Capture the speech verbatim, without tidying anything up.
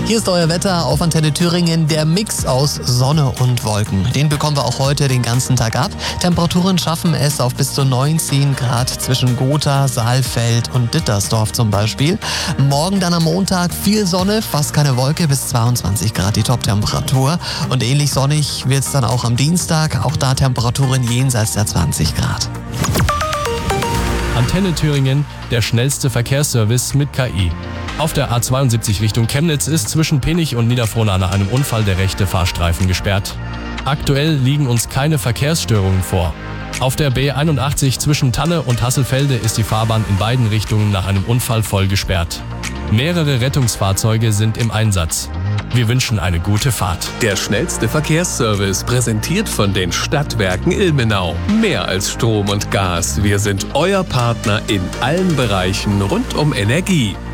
Hier ist euer Wetter auf Antenne Thüringen, der Mix aus Sonne und Wolken. Den bekommen wir auch heute den ganzen Tag ab. Temperaturen schaffen es auf bis zu neunzehn Grad zwischen Gotha, Saalfeld und Dittersdorf zum Beispiel. Morgen dann am Montag viel Sonne, fast keine Wolke, bis zweiundzwanzig Grad die Top-Temperatur. Und ähnlich sonnig wird es dann auch am Dienstag, auch da Temperaturen jenseits der zwanzig Grad. Antenne Thüringen, der schnellste Verkehrsservice mit K I. Auf der A zweiundsiebzig Richtung Chemnitz ist zwischen Penich und Niederfrohna nach einem Unfall der rechte Fahrstreifen gesperrt. Aktuell liegen uns keine Verkehrsstörungen vor. Auf der B einundachtzig zwischen Tanne und Hasselfelde ist die Fahrbahn in beiden Richtungen nach einem Unfall voll gesperrt. Mehrere Rettungsfahrzeuge sind im Einsatz. Wir wünschen eine gute Fahrt. Der schnellste Verkehrsservice, präsentiert von den Stadtwerken Ilmenau. Mehr als Strom und Gas. Wir sind euer Partner in allen Bereichen rund um Energie.